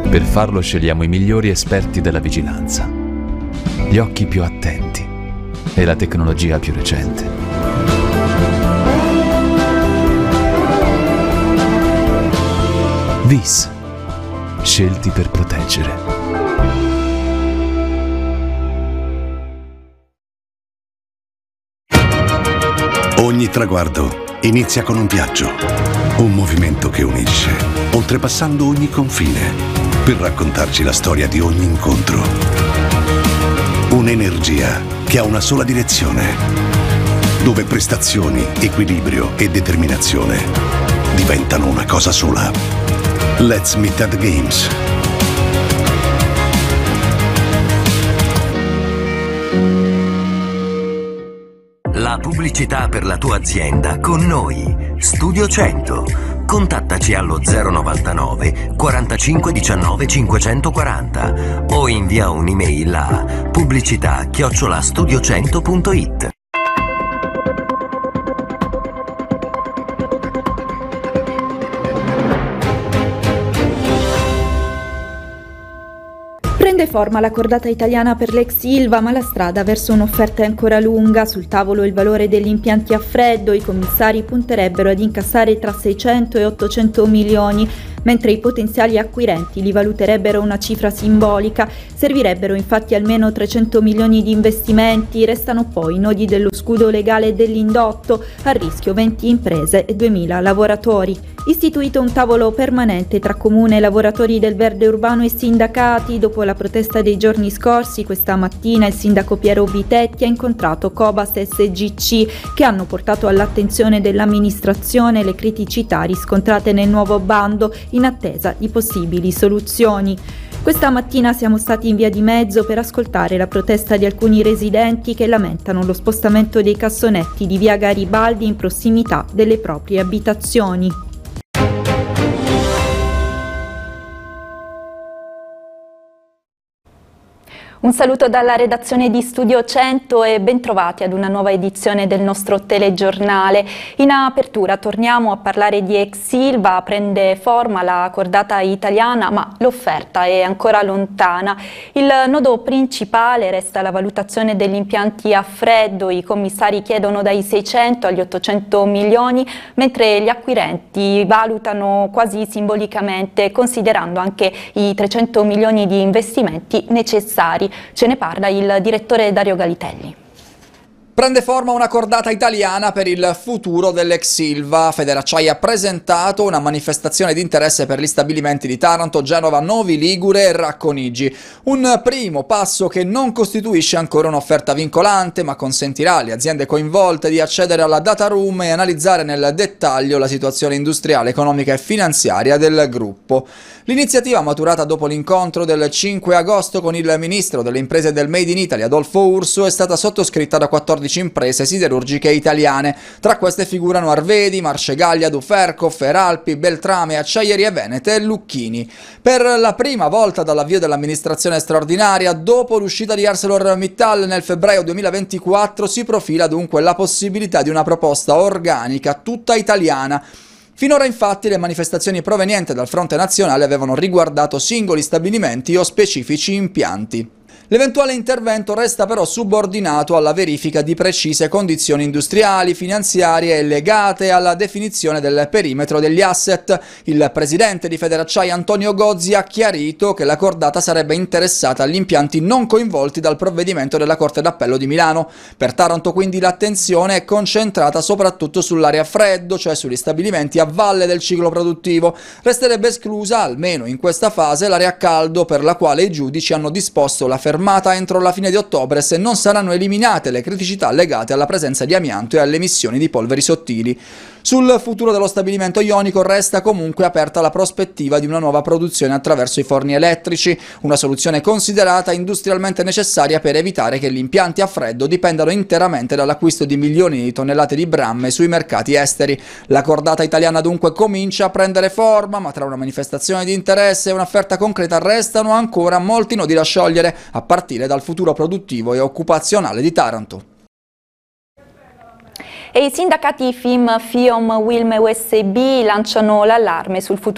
Per farlo scegliamo i migliori esperti della vigilanza, gli occhi più attenti e la tecnologia più recente. VIS, scelti per proteggere. Ogni traguardo inizia con un viaggio, un movimento che unisce, oltrepassando ogni confine, per raccontarci la storia di ogni incontro. Un'energia che ha una sola direzione, dove prestazioni, equilibrio e determinazione diventano una cosa sola. Let's Meet at the Games. La pubblicità per la tua azienda con noi. Studio 100. Contattaci allo 099 45 19 540 o invia un'email a pubblicità@studio100.it. Prende forma la cordata italiana per l'ex Ilva, ma la strada verso un'offerta è ancora lunga. Sul tavolo il valore degli impianti a freddo. I commissari punterebbero ad incassare tra 600 e 800 milioni, mentre i potenziali acquirenti li valuterebbero una cifra simbolica. Servirebbero infatti almeno 300 milioni di investimenti. Restano poi i nodi dello scudo legale dell'indotto, a rischio 20 imprese e 2000 lavoratori. Istituito un tavolo permanente tra comune, lavoratori del verde urbano e sindacati. Dopo la protesta dei giorni scorsi, questa mattina il sindaco Piero Vitetti ha incontrato Cobas e SGC, che hanno portato all'attenzione dell'amministrazione le criticità riscontrate nel nuovo bando, in attesa di possibili soluzioni. Questa mattina siamo stati in via di mezzo per ascoltare la protesta di alcuni residenti che lamentano lo spostamento dei cassonetti di via Garibaldi in prossimità delle proprie abitazioni. Un saluto dalla redazione di Studio 100 e bentrovati ad una nuova edizione del nostro telegiornale. In apertura torniamo a parlare di ex Ilva. Prende forma la cordata italiana, ma l'offerta è ancora lontana. Il nodo principale resta la valutazione degli impianti a freddo. I commissari chiedono dai 600 agli 800 milioni, mentre gli acquirenti valutano quasi simbolicamente, considerando anche i 300 milioni di investimenti necessari. Ce ne parla il direttore Dario Galitelli. Prende forma una cordata italiana per il futuro dell'ex Ilva. Federacciai ha presentato una manifestazione di interesse per gli stabilimenti di Taranto, Genova, Novi Ligure e Racconigi. Un primo passo che non costituisce ancora un'offerta vincolante, ma consentirà alle aziende coinvolte di accedere alla data room e analizzare nel dettaglio la situazione industriale, economica e finanziaria del gruppo. L'iniziativa, maturata dopo l'incontro del 5 agosto con il ministro delle imprese del Made in Italy, Adolfo Urso, è stata sottoscritta da 14 imprese siderurgiche italiane. Tra queste figurano Arvedi, Marcegaglia, Duferco, Feralpi, Beltrame, Acciaierie Venete e Lucchini. Per la prima volta dall'avvio dell'amministrazione straordinaria, dopo l'uscita di ArcelorMittal nel febbraio 2024, si profila dunque la possibilità di una proposta organica tutta italiana. Finora infatti le manifestazioni provenienti dal fronte nazionale avevano riguardato singoli stabilimenti o specifici impianti. L'eventuale intervento resta però subordinato alla verifica di precise condizioni industriali, finanziarie e legate alla definizione del perimetro degli asset. Il presidente di Federacciai Antonio Gozzi ha chiarito che la cordata sarebbe interessata agli impianti non coinvolti dal provvedimento della Corte d'Appello di Milano. Per Taranto quindi l'attenzione è concentrata soprattutto sull'area freddo, cioè sugli stabilimenti a valle del ciclo produttivo. Resterebbe esclusa, almeno in questa fase, l'area caldo, per la quale i giudici hanno disposto la fermata entro la fine di ottobre se non saranno eliminate le criticità legate alla presenza di amianto e alle emissioni di polveri sottili. Sul futuro dello stabilimento ionico resta comunque aperta la prospettiva di una nuova produzione attraverso i forni elettrici, una soluzione considerata industrialmente necessaria per evitare che gli impianti a freddo dipendano interamente dall'acquisto di milioni di tonnellate di bramme sui mercati esteri. La cordata italiana dunque comincia a prendere forma, ma tra una manifestazione di interesse e un'offerta concreta restano ancora molti nodi da sciogliere, a partire dal futuro produttivo e occupazionale di Taranto. E i sindacati FIM, FIOM, UILM e USB lanciano l'allarme sul futuro